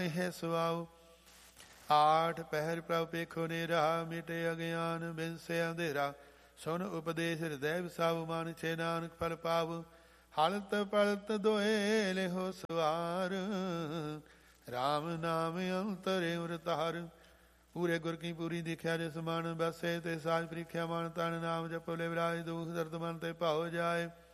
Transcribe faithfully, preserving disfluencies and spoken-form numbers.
ਹੈ ਸੁਆਉ। ਆਠ ਪਹਿਰ ਪ੍ਰਭ ਪੇਖੋ ਨੇਰਾ, ਮਿਟੇ ਅਗਿਆਨ ਬਿਨਸੇ ਅੰਧੇਰਾ। ਸੁਨ ਉਪਦੇਸ਼ ਹਿਰਦੈ ਵਸਾਉ, ਮਨ ਛੇ ਨਾਨਕ ਫਲ ਪਾਵ। ਹਲਤ ਪਲਤ ਦੋਏ ਲਿਹੋ ਸਵਾਰ, ਰਾਮ ਨਾਮ ਅੰਤਰਿ ਉਰਤਾਰ। ਪੂਰੇ ਗੁਰ ਕੀ ਪੂਰੀ ਦੇਖਿਆ ਜਿਸ ਮਨ ਬਸੇ, ਤੇ ਸਾਜ ਪ੍ਰੀਖਿਆ ਮਨ ਤਨ ਨਾਮ ਜਪੋ। ਲਿਵ ਰਾਜ ਦੁਖ ਦਰਦ ਮਨ ਤੇ ਭਾਉ ਜਾਏ।